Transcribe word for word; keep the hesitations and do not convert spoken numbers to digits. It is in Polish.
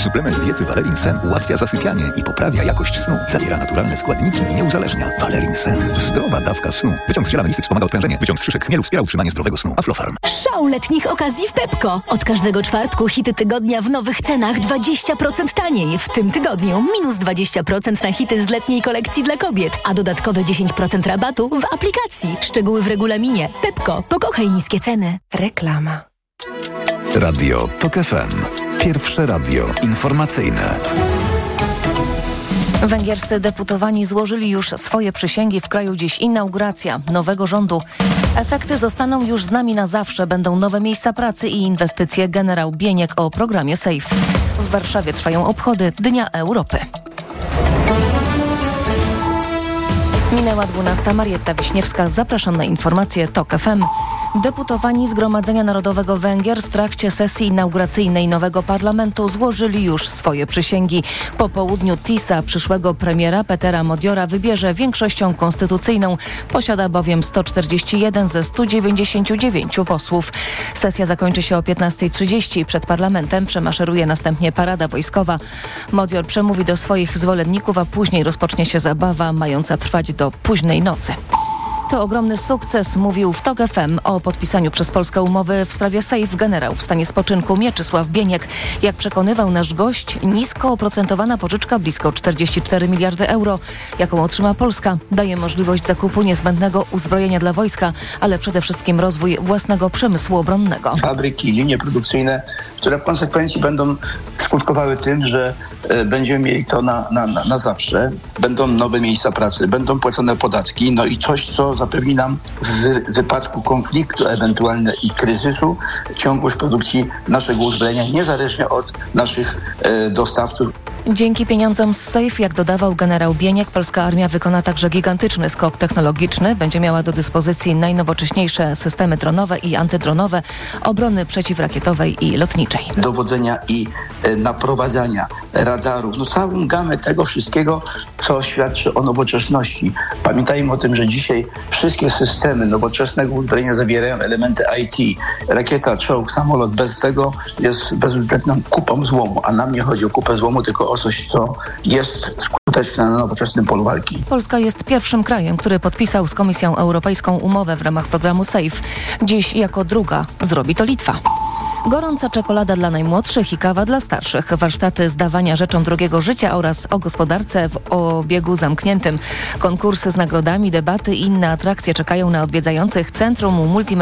Suplement diety Valerin Sen ułatwia zasypianie i poprawia jakość snu. Zawiera naturalne składniki i nie uzależnia. Valerin Sen. Zdrowa dawka snu. Wyciąg z ziela melisy wspomaga odprężenie. Wyciąg z szyszek chmielu wspiera utrzymanie zdrowego snu. Aflofarm. Szał letnich okazji w Pepko. Od każdego czwartku hity tygodnia w nowych cenach dwadzieścia procent taniej. W tym tygodniu minus dwadzieścia procent na hity z letniej kolekcji dla kobiet, a dodatkowe dziesięć procent rabatu w aplikacji. Szczegóły w regulaminie. Pepko. Pokochaj niskie ceny. Reklama. Radio Tok F M. Pierwsze radio informacyjne. Węgierscy deputowani złożyli już swoje przysięgi. W kraju dziś inauguracja nowego rządu. Efekty zostaną już z nami na zawsze. Będą nowe miejsca pracy i inwestycje. Generał Bieniek o programie SAFE. W Warszawie trwają obchody Dnia Europy. Minęła dwunasta. Marietta Wiśniewska. Zapraszam na informacje Tok F M. Deputowani Zgromadzenia Narodowego Węgier w trakcie sesji inauguracyjnej nowego parlamentu złożyli już swoje przysięgi. Po południu Tisa przyszłego premiera Petera Modiora wybierze większością konstytucyjną. Posiada bowiem sto czterdzieści jeden ze stu dziewięćdziesięciu dziewięciu posłów. Sesja zakończy się o piętnasta trzydzieści. Przed parlamentem przemaszeruje następnie parada wojskowa. Modior przemówi do swoich zwolenników, a później rozpocznie się zabawa mająca trwać do późnej nocy. To ogromny sukces, mówił w Tok F M o podpisaniu przez Polskę umowy w sprawie SAFE generał w stanie spoczynku Mieczysław Bieniek. Jak przekonywał nasz gość, nisko oprocentowana pożyczka blisko czterdzieści cztery miliardy euro, jaką otrzyma Polska, daje możliwość zakupu niezbędnego uzbrojenia dla wojska, ale przede wszystkim rozwój własnego przemysłu obronnego. Fabryki, linie produkcyjne, które w konsekwencji będą skutkowały tym, że e, będziemy mieli to na, na, na, na zawsze. Będą nowe miejsca pracy, będą płacone podatki, no i coś, co zapewni nam w wypadku konfliktu ewentualnie i kryzysu ciągłość produkcji naszego uzbrojenia niezależnie od naszych e, dostawców. Dzięki pieniądzom z SAFE, jak dodawał generał Bieniek, polska armia wykona także gigantyczny skok technologiczny. Będzie miała do dyspozycji najnowocześniejsze systemy dronowe i antydronowe, obrony przeciwrakietowej i lotniczej. Dowodzenia i e, naprowadzania radarów, no całą gamę tego wszystkiego, co świadczy o nowoczesności. Pamiętajmy o tym, że dzisiaj wszystkie systemy nowoczesnego uzbrojenia zawierają elementy I T. Rakieta, czołg, samolot, bez tego jest bezużyteczną kupą złomu, a nam nie chodzi o kupę złomu, tylko o coś, co jest skuteczne na nowoczesnym polu walki. Polska jest pierwszym krajem, który podpisał z Komisją Europejską umowę w ramach programu SAFE. Dziś jako druga zrobi to Litwa. Gorąca czekolada dla najmłodszych i kawa dla starszych. Warsztaty zdawania rzeczom drugiego życia oraz o gospodarce w obiegu zamkniętym. Konkursy z nagrodami, debaty i inne atrakcje czekają na odwiedzających Centrum Multi